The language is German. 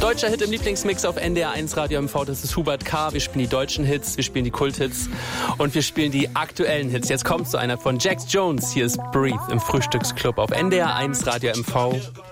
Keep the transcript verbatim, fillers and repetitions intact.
Deutscher Hit im Lieblingsmix auf N D R eins Radio M V, das ist Hubert K. Wir spielen die deutschen Hits, wir spielen die Kulthits und wir spielen die aktuellen Hits. Jetzt kommt so einer von Jax Jones. Hier ist Breathe im Frühstücksclub auf N D R eins Radio M V.